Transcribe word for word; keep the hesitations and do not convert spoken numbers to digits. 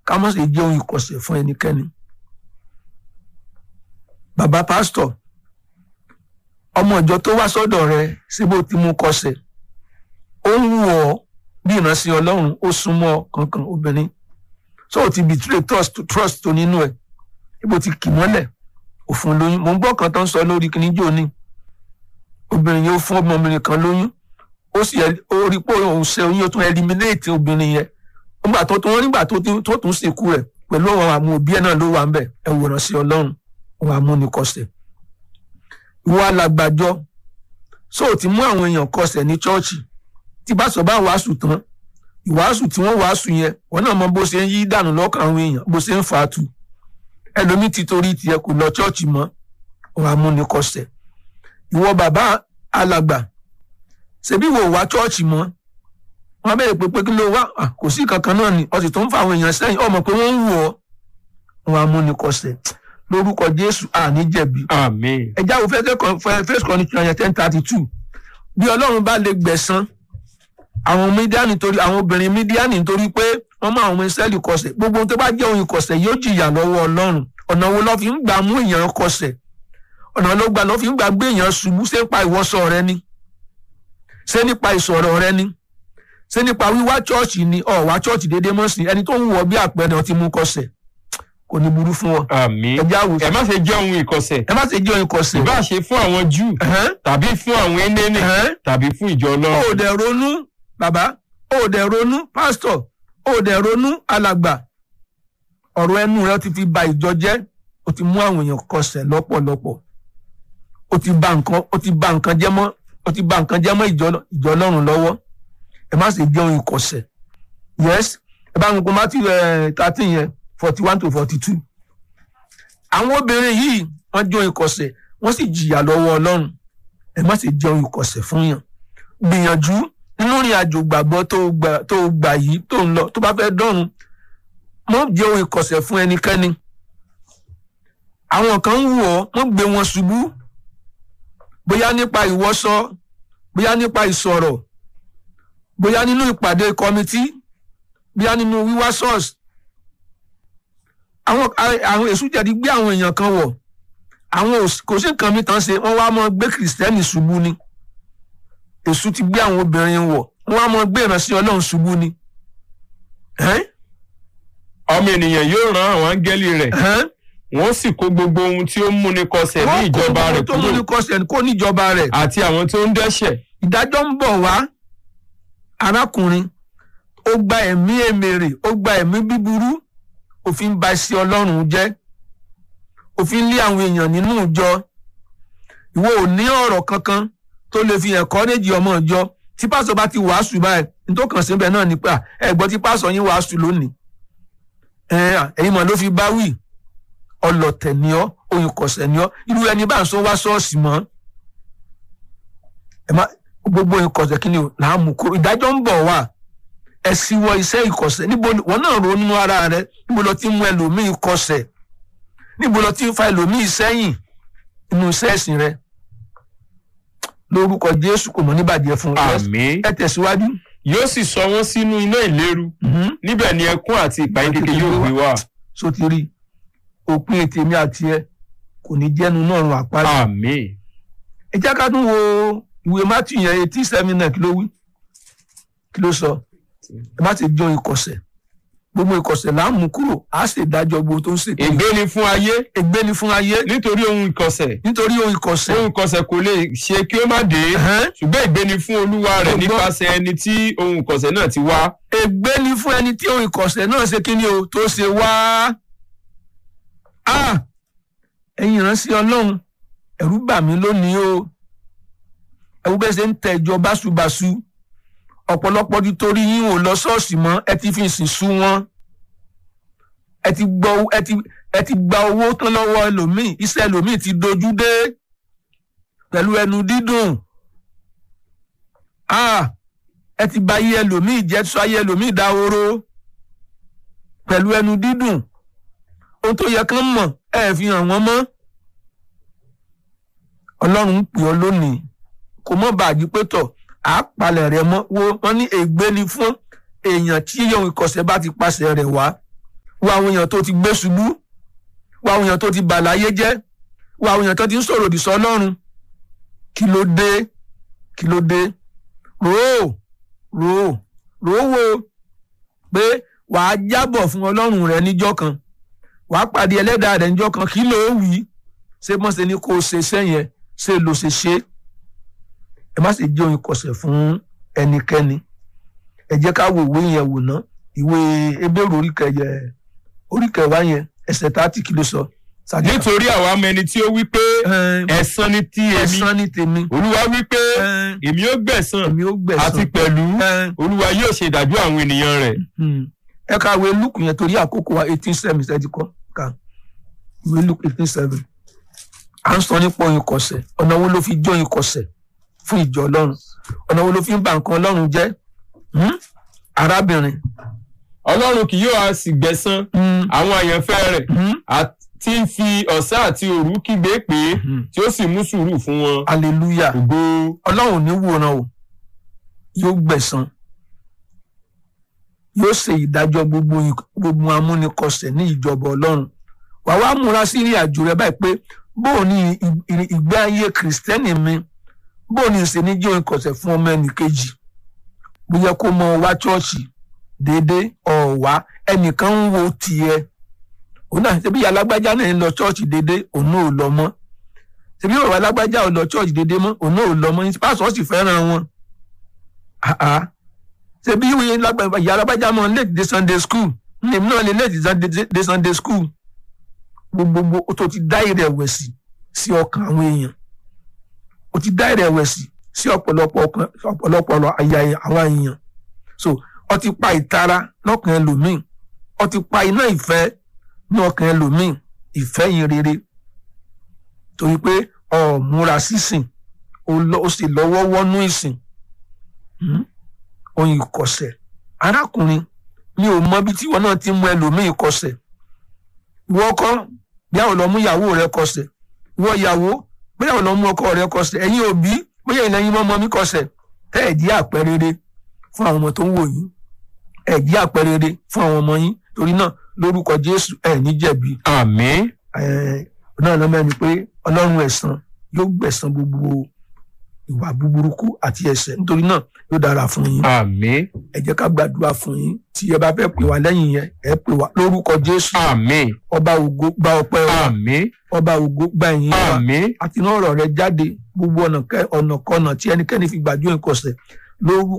ká má ṣe jẹ́ ohun ìkọ̀sẹ̀ fún ẹnikẹ́ni. Bàbá pásítọ̀, ọmọ ìjọ tó wá sọ́dọ̀ rẹ síbò tí mú kọsẹ̀, ó ń wù ọ́ bí ìránṣẹ́ Ọlọ́run, ó súnmọ́ kankan obìnrin, so ó ti betray trust trust tó nínú ẹ̀, ibo ti kì mọ́lẹ̀, òfin lóyún. Mo ń gbọ́ kan tó ń sọ lórí kíníjó ní obìnrin yẹn ó fún ọmọbìnrin kan lóyún, ó sì ó rí pé òun ṣe oyún, ó tún eliminate obìnrin yẹn. Nígbà tó tún nígbà tó tún sìnkú rẹ̀ pẹ̀lú àwọn òbí ẹ̀ náà ló wà ń bẹ̀, ẹ wò ìránṣẹ́ Ọlọ́run, òun amúnikọsẹ̀. Ìwọ alàgbàjọ, so ti mú àwọn èèyàn kọsẹ̀ ní chọ́ọ̀chì, tí bá sọ bá wàásù tán, ìwàásù tí wọ́n wàásù yẹn wọ́n náà mọ bó ṣe ń yí dànù lọ́kàn àwọn èèyàn, bó ṣe ń fà á tu. Ẹlòmíì ti torí tiẹ̀ kò lọ chọ́ọ̀chì mọ́, òun amúnikọsẹ̀. Ìwọ bàbá alàgbà, ṣebí wo wá chọ́ọ̀chì mọ́, wọ́n bẹ̀rẹ̀ pé pé kí ló wá, kò sí kankan náà ni, ó sì tó ń fa àwọn èèyàn sẹ́yìn, ọmọ pé wọ́n ń wù ọ́, òun amúnikọsẹ̀. Lórúkọ Jésù àní jẹ̀bi. Àmín. Ẹ jáwọ́ fẹ́ First Corinthians ten thirty two. Bí Ọlọ́run bá lè gbẹ̀san àwọn Mídíánì nítorí àwọn obìnrin Mídíánì nítorí pé wọ́n mú àwọn Ísírẹ́lì kọsẹ̀, gbogbo ohun tó bá jẹ́ ohun ìkọsẹ̀ yóò jìyà lọ́wọ́ Ọlọ́run. Ọ̀nà wo ló fi ń gbà mú èèyàn kọsẹ̀? Ọ̀nà ló gbà ló fi ń gbà gbé èèyàn ṣubú, ṣé nípa ìwọṣọ rẹ ni? Ṣé nípa ìsọ̀rọ̀ rẹ ni? Ṣé nípa wíwá chọ́ọ̀chì ni? Ọ̀ wá chọ́ọ̀chì déédéé mọ́ sí ẹni tó ń wọ bí àpẹẹrẹ ọtí mú kọsẹ̀. Kò ní burú fún wọn. Àmín. Ẹ má ṣe jẹ́ ohun ìkọsẹ̀. Ẹ má ṣe jẹ́ ohun ìkọsẹ̀. Ìbá ṣe fún àwọn Júù tàbí fún àwọn Énénì tàbí fún ìjọ Ọlọ́run. Ó dẹ̀ ronú bàbá, ó dẹ̀ ronú pásítọ̀, ó dẹ̀ ronú alàgbà. Ọ̀rọ̀ ẹnu rẹ ti fi ba ìjọ jẹ́, ó ti mú àwọn èèyàn kọsẹ̀ lọ́pọ̀lọpọ̀. Ó ti ba nǹkan, ó ti ba nǹkan jẹ́ mọ́, ó ti ba nǹkan jẹ́ mọ́ ìjọ Ọlọ́run lọ́wọ́. Ẹ má ṣe jẹ́ ohun ìkọsẹ̀. Yes, ẹ bá ń gbọ́ Matthew thirteen yẹn forty one to forty two. Àwọn obìnrin yìí wọ́n jẹ́ ohun ìkọsẹ̀, wọ́n sì jìyà lọ́wọ́ Ọlọ́run. Ẹ má ṣe jẹ́ ohun ìkọsẹ̀ fún yàn. Gbìyànjú nínú ìrìn àjò gbàgbọ́ tó gbà tó gbà yìí tó ń lọ, tó bá fẹ́ dọ́run, mọ́ jẹ́ ohun ìkọsẹ̀ fún ẹnikẹ́ni. Àwọn kan ń wù ọ́, wọ́n gbé wọn ṣubú, bóyá nípa ìwọṣọ, bóyá nípa ìsọ̀rọ̀, bóyá nínú ìpàdé kọmitì, bóyá nínú wíwá ṣọ́ọ̀ṣì. Àwọn àwọn èṣù jẹ̀dí gbé àwọn èèyàn kan wọ̀, àwọn kò sí nǹkan mi tán ṣe, wọ́n wá mọ́ gbé kìrìsìtẹ́nì ṣubú ni. Èṣù ti gbé àwọn obìnrin wọ̀, wọ́n wá mọ́ gbé ìránṣẹ́ Ọlọ́run ṣubú ni. Ọmọ ènìyàn yóò rán àwọn áńgẹ́lì rẹ̀, wọ́n sì kó gbogbo ohun tí ó ń múni kọsẹ̀ ní ìjọba rẹ̀ kúrò. Wọ́n kó gbogbo tó múni kọsẹ̀ kó níjọba rẹ̀. Àti àwọn tó ń dẹ́ṣẹ̀. Ìdájọ́ ń bọ̀ wá, arákùnrin, ó gba ẹ̀mí èmèrè, ó gba ẹ̀mí bíburú, òfin ba iṣẹ́ Ọlọ́run jẹ́, òfin lé àwọn èèyàn nínú ìjọ. Ìwọ ò ní ọ̀rọ̀ kankan tó lè fi encourage ọmọ ìjọ. Tí pásọ̀ bá ti wàásù báyìí, nítorí kan síbẹ̀ náà ni pé ẹ gbọ́ tí pásọ̀ yín wàásù lónìí, ẹ̀yin mọ̀ ló fi bá wí, ọlọ̀tẹ̀ ni ọ́, ohun ìkọ̀sẹ̀ ni ọ́, irú ẹni bá ń sọ wá ṣọ́ọ̀ṣì mọ́. Ẹ má gbogbo ìkọ̀sẹ̀ kí ni là á mú kúrò. Ìdájọ́ ń bọ̀ wá, ẹ ṣíwọ́ iṣẹ́ ìkọ̀sẹ̀. Níbo wọn náà ronú nínú ara rẹ, níbo lọ ti mú ẹlòmíì kọsẹ̀, níbo lọ ti fa ẹlòmíì sẹ́yìn inú iṣẹ́ ẹ̀sìn rẹ. Lórúkọ Jésù kò mọ̀ níbàjẹ́ fún ọ. Àmín. Ẹ tẹ̀síwájú. Yóò sì sọ wọ́n sínú iná ìléru, níbẹ̀ ni ẹkún àti ìpayín kékeré yóò gbé wá. So ti rí òpin ètè mi àti ẹ kò ní jẹ́nu náà rún àpárí. Àmín. Ẹ jẹ́ ká tún wo ìwé Matthew yẹn eighteen seven náà, kí ló wí, kí ló sọ? Ẹ má ti jọ ìkọ̀sẹ̀, gbogbo ìkọ̀sẹ̀ là ń mú kúrò, á sì dájọ́ gbogbo tó ń ṣètò. Ègbé ni fún ayé. Ègbé ni fún ayé. Nítorí ohun ìkọ̀sẹ̀. Nítorí ohun ìkọ̀sẹ̀. Ohun ìkọ̀sẹ̀ kò lè ṣe kí ó má dé. Ṣùgbọ́n ègbé ni fún olúwa rẹ̀ nípasẹ̀ ẹni tí ohun ìkọ̀sẹ̀ náà ti wá. Ègbé ni fún ẹni tí ohun ìkọ̀sẹ̀ náà ṣe kí ni o tó ṣe wá. Ah! Ẹ̀yin ìránṣẹ́ Ọlọ́run, ẹ̀rù bà mí lónìí o. Ẹ̀rù bẹ́ẹ̀ ṣe ń tẹ ìjọ báṣubàṣu. Ọ̀pọ̀lọpọ̀ ti torí yín ò lọ ṣọ́ọ̀ṣì mọ́, ẹ ti fi ìsìn sú wọn. Ẹ ti gbọ́ ẹ ti ẹ ti gba owó tán lọ́wọ́ ẹlòmíì, iṣẹ́ ẹlòmíì ti dojú dé pẹ̀lú ẹnu dídùn. Ah! Ẹ ti bà ayé ẹlòmíì jẹ́, sọ ayé ẹlòmíì dahoro pẹ̀lú ẹnu dídùn. Ohun tó yẹ kán mọ̀, ẹ fi hàn wọ́n mọ́. Ọlọ́run ń pè ọ́ lónìí, kò mọ̀ bàjú pé tọ̀, à palẹ̀ rẹ̀ mọ́. Wọ́n ní ègbé ni fún èèyàn tí ohun ìkọ̀sẹ̀ bá ti pàṣẹ rẹ̀ wá. wo àwọn èèyàn tó ti gbé ṣubú, wo àwọn èèyàn tó ti bà láyé jẹ́, wo àwọn èèyàn tó ti ń sọ̀rọ̀ òdì sọ́lọ́run. Kí ló dé? Kí ló dé? Rò rò rò wo pé wàá jábọ̀ fún Ọlọ́run rẹ níjọ́ kan, wàá pàdé ẹlẹ́dàá rẹ níjọ́ kan. Kí ló wí? Ṣé mọ́ṣe ni kó o ṣe sẹ́yìn, ṣé ló ṣe ṣe? Ẹ má ṣe jẹ́ ohun ìkọ̀sẹ̀ fún ẹnikẹ́ni. Ẹ jẹ́ ká wo ìwé yẹn wò ná, ìwé Hébérù orí kẹwàá yẹn ẹsẹ̀ tààtì kí ló sọ. Nítorí àwa mẹni tí ó wí pé ẹ̀san ni ti èmi, ẹ̀san ni tèmi. Olúwa wí pé èmi ó gbẹ̀san, èmi ó gbẹ̀san, àti pẹ̀lú Olúwa yóò ṣe ìdájọ́ àwọn ènìyàn rẹ̀. Ẹ ká ìwé Lúùkù yẹn torí àkókò wa eighteen seven ṣẹ́jú kọ́ ká ìwé Lúùkù eighteen seven. À ń sọ nípa oyin kọ̀sẹ̀, ọ̀nà wo ló fi jó oyin kọ̀sẹ̀ fún ìjọ Ọlọ́run, ọ̀nà wo ló fi ń ba nǹkan Ọlọ́run jẹ́. Arábìnrin, Ọlọ́run kì yóò sì gbẹ̀san àwọn àyànfẹ́ rẹ̀ tí ń fi ọ̀sán àti òru kígbe pé tí ó sì mú sùúrù fún wọn. Hallelujah. Ògo. Ọlọ́run ní wòran o, yóò gbẹ̀san, yóò ṣe ìdájọ́ gbogbo gbogbo amúnikọsẹ̀ ní ìjọba Ọlọ́run. Wàá wá múra sí ìrìn àjò rẹ báyìí pé bóò ní ìgbé ayé Kìrìsìtẹ́nì mi, bóò ní ìṣe ní jẹ́ ohun ìkọ̀sẹ̀ fún ọmọ ẹnì kejì. Bó yẹ kó mọ wá ṣọ́ọ̀ṣì déédéé ọ̀wá, ẹnìkan ń wo tiẹ̀. Òun náà ṣe bí ìyá alágbájá náà ń lọ ṣọ́ọ̀ṣì déédéé, òun náà ò lọ mọ́. Ṣe bí bàbá alágbájá ò lọ ṣọ́ọ̀ṣì déédéé mọ́, òun náà ò lọ mọ́. Pásọ̀ sì fẹ́ràn wọn. Ṣe bí ìyá alágbájá mọ́ late dé Sunday school, èmi náà lè late dé Sunday school. Gbogbogbò ó tó ti dá ìrẹ̀wẹ̀sì sí ọkàn àwọn èèyàn. Ó ti dá ìrẹ̀wẹ̀sì sí ọ̀pọ̀lọpọ̀ ọkàn ọ̀pọ̀lọpọ̀ àyà àwọn èèyàn. So ó ti pa ìtara lọ́kàn ẹlòmíì, ó ti pa iná ìfẹ́ ní ọkàn ẹlòmíì, ìfẹ́ yìí rere. Torí pé ó múra sísìn, ó sì lọ́wọ́ wọnú ìsìn. Oyin ìkọ̀sẹ̀. Arákùnrin, mi ò mọ bí tí ìwọ náà ti mú ẹlòmíì kọsẹ̀. Ìwọ kọ́ bí àwọn lọ mú ìyàwó rẹ kọsẹ̀, ìwọ ìyàwó bí àwọn lọ mú ọkọ rẹ kọsẹ̀, ẹ̀yin òbí bóyá ìlẹ́yìn mọ́mọ́ mi kọsẹ̀. Tẹ́ ẹ̀ jí àpẹrẹrẹ fún àwọn ọmọ tó ń wò yín, ẹ̀ jí àpẹrẹrẹ fún àwọn ọmọ yín. Torí náà lórúkọ Jésù ẹ̀ ní jẹ̀bi. Àmín. Ẹ̀ náà lọ́mọ ẹni pé Ọlọ́run ẹ̀san yóò gbẹ̀san gbogbo ìwà búburúkú àti ẹ̀ṣẹ̀, nítorí náà yóò dára fún yín. Àmín. Ẹ jẹ́ ká gbàdúrà fún yín. Tí ẹ bá fẹ́ pè wá lẹ́yìn yẹn, ẹ pè wá lórúkọ Jésù. Àmín. Ọba ògo gba ọpẹ́ wa. Àmín. Ọba ògo gba ìyìn wa. Àmín. Àti náà ọ̀rọ̀ rẹ jáde gbogbo ọ̀nà kọ́nà tí ẹnikẹ́ni fi gbàdúrà ìkọ̀sẹ̀ lórúkọ